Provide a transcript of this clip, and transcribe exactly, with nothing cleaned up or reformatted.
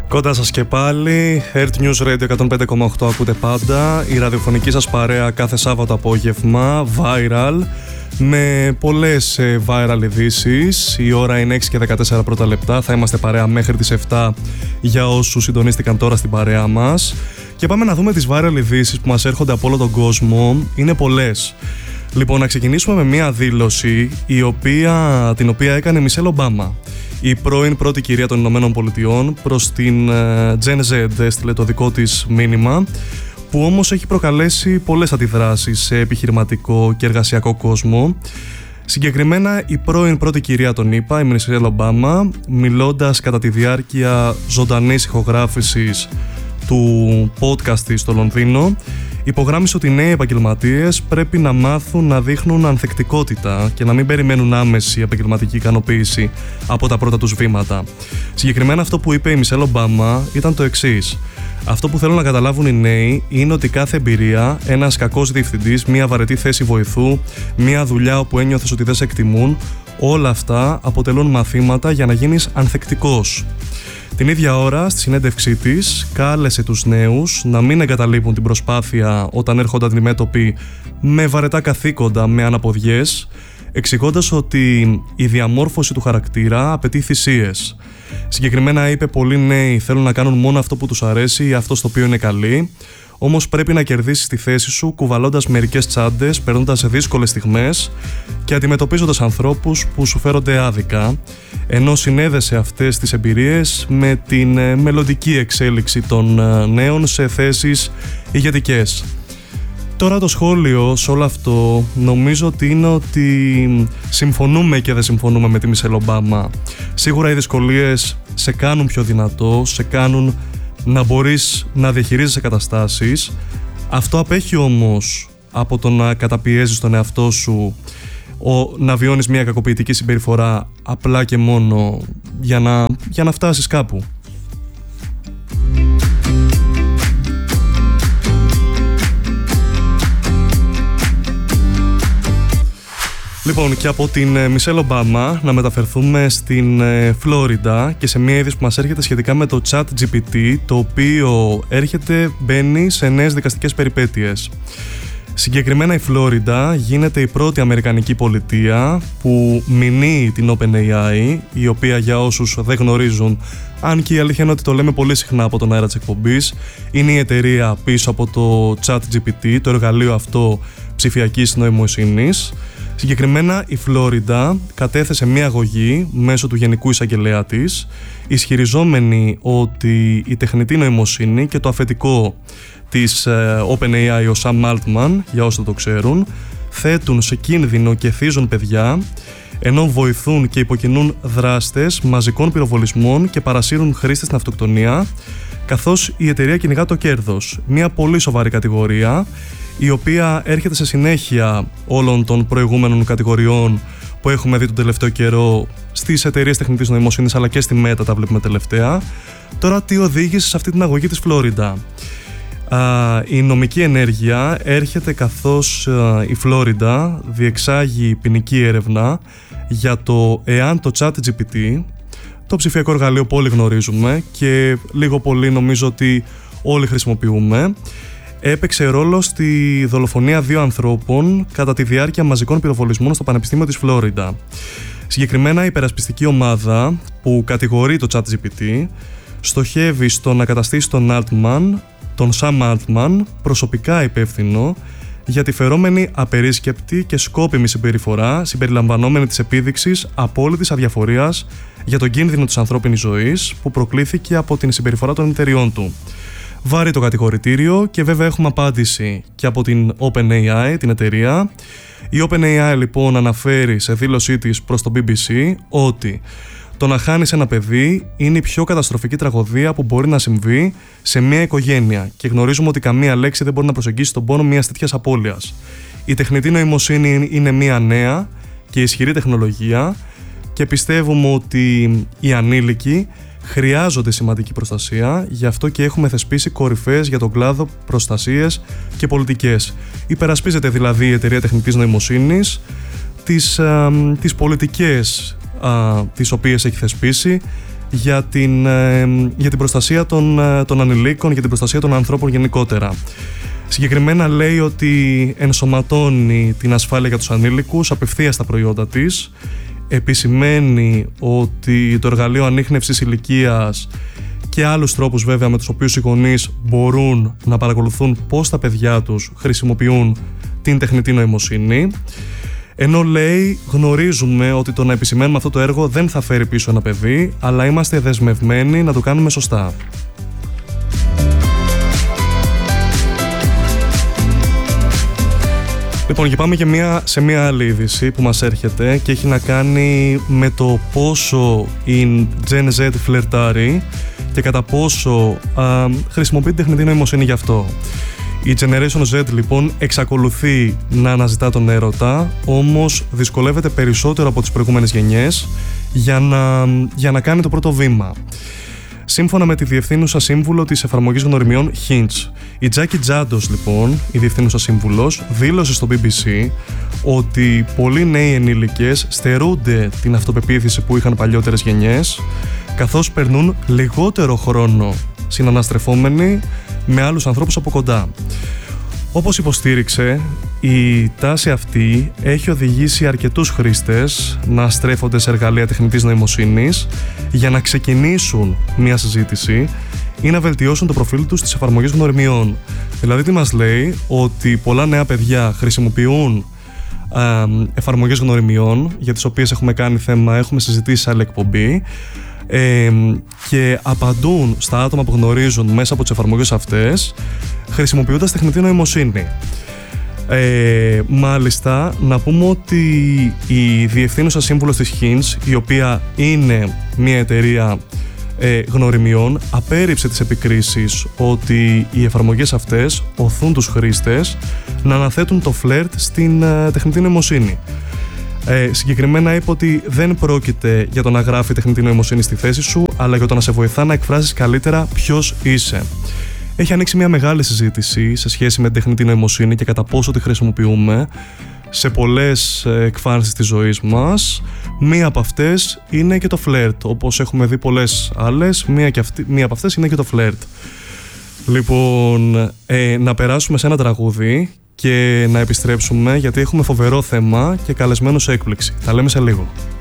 Κοντά σας και πάλι, Earth News Radio εκατόν πέντε κόμμα οκτώ ακούτε πάντα, η ραδιοφωνική σας παρέα κάθε Σάββατο απόγευμα, viral, με πολλές viral ειδήσεις. Η ώρα είναι έξι και δεκατέσσερα πρώτα λεπτά, θα είμαστε παρέα μέχρι τις επτά για όσους συντονίστηκαν τώρα στην παρέα μας. Και πάμε να δούμε τις viral ειδήσεις που μας έρχονται από όλο τον κόσμο, είναι πολλές. Λοιπόν, να ξεκινήσουμε με μία δήλωση η οποία, την οποία έκανε η Μισελ Ομπάμα, η πρώην πρώτη κυρία των Ηνωμένων Πολιτειών, προς την Gen Z, έστειλε το δικό της μήνυμα, που όμως έχει προκαλέσει πολλές αντιδράσεις σε επιχειρηματικό και εργασιακό κόσμο. Συγκεκριμένα, η πρώην πρώτη κυρία των ΗΠΑ, η Μισελ Ομπάμα, μιλώντας κατά τη διάρκεια ζωντανής ηχογράφησης του podcast της στο Λονδίνο, υπογράμμισε ότι οι νέοι επαγγελματίες πρέπει να μάθουν να δείχνουν ανθεκτικότητα και να μην περιμένουν άμεση επαγγελματική ικανοποίηση από τα πρώτα τους βήματα. Συγκεκριμένα, αυτό που είπε η Μισελ Ομπάμα ήταν το εξής: αυτό που θέλουν να καταλάβουν οι νέοι είναι ότι κάθε εμπειρία, ένας κακός διευθυντής, μια βαρετή θέση βοηθού, μια δουλειά όπου ένιωθες ότι δεν σε εκτιμούν, όλα αυτά αποτελούν μαθήματα για να γίνεις ανθεκτικός. Την ίδια ώρα, στη συνέντευξή της, κάλεσε τους νέους να μην εγκαταλείπουν την προσπάθεια όταν έρχονται αντιμέτωποι με βαρετά καθήκοντα, με αναποδιές, εξηγώντας ότι η διαμόρφωση του χαρακτήρα απαιτεί θυσίες. Συγκεκριμένα είπε: πολλοί νέοι θέλουν να κάνουν μόνο αυτό που τους αρέσει ή αυτό στο οποίο είναι καλοί, όμως πρέπει να κερδίσεις τη θέση σου κουβαλώντας μερικές τσάντες, περνώντας σε δύσκολες στιγμές και αντιμετωπίζοντας ανθρώπους που σου φέρονται άδικα, ενώ συνέδεσε αυτές τις εμπειρίες με την μελλοντική εξέλιξη των νέων σε θέσεις ηγετικές. Τώρα το σχόλιο σε όλο αυτό νομίζω ότι είναι ότι συμφωνούμε και δεν συμφωνούμε με τη Μισελ Ομπάμα. Σίγουρα οι δυσκολίες σε κάνουν πιο δυνατό, σε κάνουν να μπορείς να διαχειρίζεσαι καταστάσεις. Αυτό απέχει όμως από το να καταπιέζεις τον εαυτό σου, ο, να βιώνεις μια κακοποιητική συμπεριφορά απλά και μόνο για να, για να φτάσεις κάπου. Λοιπόν, και από την Μισελ Ομπάμα να μεταφερθούμε στην Φλόριντα και σε μια είδηση που μας έρχεται σχετικά με το ChatGPT, το οποίο έρχεται, μπαίνει σε νέες δικαστικές περιπέτειες. Συγκεκριμένα, η Φλόριντα γίνεται η πρώτη αμερικανική πολιτεία που μηνύει την OpenAI, η οποία, για όσους δεν γνωρίζουν, αν και η αλήθεια είναι ότι το λέμε πολύ συχνά από τον αέρα της εκπομπής, είναι η εταιρεία πίσω από το ChatGPT, το εργαλείο αυτό ψηφιακής νοημοσύνης. Συγκεκριμένα, η Φλόριντα κατέθεσε μία αγωγή μέσω του Γενικού Εισαγγελέα της, ισχυριζόμενη ότι η τεχνητή νοημοσύνη και το αφεντικό της OpenAI, ο Sam Altman, για όσοι δεν το ξέρουν, θέτουν σε κίνδυνο και θίζουν παιδιά, ενώ βοηθούν και υποκινούν δράστες μαζικών πυροβολισμών και παρασύρουν χρήστες στην αυτοκτονία, καθώς η εταιρεία κυνηγά το κέρδος. Μία πολύ σοβαρή κατηγορία, η οποία έρχεται σε συνέχεια όλων των προηγούμενων κατηγοριών που έχουμε δει τον τελευταίο καιρό στις εταιρείες τεχνητής νοημοσύνης, αλλά και στη Meta τα βλέπουμε τελευταία. Τώρα, τι οδήγησε σε αυτή την αγωγή της Φλόριντα? Α, η νομική ενέργεια έρχεται καθώς α, η Φλόριντα διεξάγει ποινική έρευνα για το εάν το ChatGPT, το ψηφιακό εργαλείο που όλοι γνωρίζουμε και λίγο πολύ νομίζω ότι όλοι χρησιμοποιούμε, έπαιξε ρόλο στη δολοφονία δύο ανθρώπων κατά τη διάρκεια μαζικών πυροβολισμών στο Πανεπιστήμιο της Φλόριντα. Συγκεκριμένα, η υπερασπιστική ομάδα που κατηγορεί το ChatGPT στοχεύει στο να καταστήσει τον Altman, τον Sam Altman, προσωπικά υπεύθυνο για τη φερόμενη απερίσκεπτη και σκόπιμη συμπεριφορά συμπεριλαμβανόμενη της επίδειξης απόλυτης αδιαφορίας για τον κίνδυνο της ανθρώπινης ζωής που προκλήθηκε από την συμπεριφορά των εταιριών του. Βάρει το κατηγορητήριο και βέβαια έχουμε απάντηση και από την OpenAI, την εταιρεία. Η OpenAI λοιπόν αναφέρει σε δήλωσή της προς το μπι μπι σι ότι το να χάνεις ένα παιδί είναι η πιο καταστροφική τραγωδία που μπορεί να συμβεί σε μια οικογένεια και γνωρίζουμε ότι καμία λέξη δεν μπορεί να προσεγγίσει τον πόνο μιας τέτοιας απώλειας. Η τεχνητή νοημοσύνη είναι μια νέα και ισχυρή τεχνολογία και πιστεύουμε ότι οι ανήλικοι χρειάζονται σημαντική προστασία, γι' αυτό και έχουμε θεσπίσει κορυφές για τον κλάδο, προστασίες και πολιτικές. Υπερασπίζεται δηλαδή η εταιρεία τεχνητής νοημοσύνης τις, α, τις πολιτικές α, τις οποίες έχει θεσπίσει για την, ε, για την προστασία των, ε, των ανηλίκων, για την προστασία των ανθρώπων γενικότερα. Συγκεκριμένα λέει ότι ενσωματώνει την ασφάλεια για τους ανήλικους απευθείας στα προϊόντα της, επισημαίνει ότι το εργαλείο ανίχνευσης ηλικίας και άλλους τρόπους βέβαια με τους οποίους οι γονείς μπορούν να παρακολουθούν πώς τα παιδιά τους χρησιμοποιούν την τεχνητή νοημοσύνη, ενώ λέει γνωρίζουμε ότι το να επισημαίνουμε αυτό το έργο δεν θα φέρει πίσω ένα παιδί, αλλά είμαστε δεσμευμένοι να το κάνουμε σωστά. Λοιπόν, και πάμε και μια, σε μια άλλη είδηση που μας έρχεται και έχει να κάνει με το πόσο η Gen Z φλερτάρει και κατά πόσο α, χρησιμοποιεί την τεχνητή νοημοσύνη γι' αυτό. Η Generation Z λοιπόν εξακολουθεί να αναζητά τον έρωτα, όμως δυσκολεύεται περισσότερο από τις προηγούμενες γενιές για να, για να κάνει το πρώτο βήμα. Σύμφωνα με τη διευθύνουσα σύμβουλο της εφαρμογής γνωριμιών Hinge, η Τζάκι Τζάντος λοιπόν, η διευθύνουσα σύμβουλος, δήλωσε στο μπι μπι σι ότι πολλοί νέοι ενήλικες στερούνται την αυτοπεποίθηση που είχαν παλιότερες γενιές, καθώς περνούν λιγότερο χρόνο συναναστρεφόμενοι με άλλους ανθρώπους από κοντά. Όπως υποστήριξε, η τάση αυτή έχει οδηγήσει αρκετούς χρήστες να στρέφονται σε εργαλεία τεχνητής νοημοσύνης για να ξεκινήσουν μια συζήτηση ή να βελτιώσουν το προφίλ τους στις εφαρμογές γνωριμιών. Δηλαδή τι μας λέει? Ότι πολλά νέα παιδιά χρησιμοποιούν ε, εφαρμογές γνωριμιών, για τις οποίες έχουμε κάνει θέμα, έχουμε συζητήσει σε άλλη εκπομπή, Ε, και απαντούν στα άτομα που γνωρίζουν μέσα από τις εφαρμογές αυτές χρησιμοποιώντας τεχνητή νοημοσύνη. Ε, μάλιστα, να πούμε ότι η διευθύνουσα σύμβουλος της Hinge, η οποία είναι μια εταιρεία ε, γνωριμιών, απέρριψε τις επικρίσεις ότι οι εφαρμογές αυτές οθούν τους χρήστες να αναθέτουν το φλερτ στην ε, τεχνητή νοημοσύνη. Ε, συγκεκριμένα είπε ότι δεν πρόκειται για το να γράφει τεχνητή νοημοσύνη στη θέση σου, αλλά για το να σε βοηθά να εκφράσεις καλύτερα ποιος είσαι. Έχει ανοίξει μια μεγάλη συζήτηση σε σχέση με την τεχνητή νοημοσύνη και κατά πόσο τη χρησιμοποιούμε σε πολλές εκφάνσεις της ζωής μας. Μία από αυτές είναι και το φλερτ. Όπως έχουμε δει πολλές άλλες, μία, και αυτή, μία από αυτές είναι και το φλερτ. Λοιπόν, ε, να περάσουμε σε ένα τραγούδι και να επιστρέψουμε, γιατί έχουμε φοβερό θέμα και καλεσμένο σε έκπληξη. Τα λέμε σε λίγο.